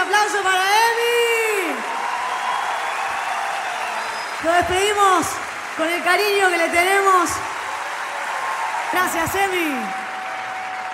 aplauso para Emi. Lo despedimos con el cariño que le tenemos. Gracias, Emi.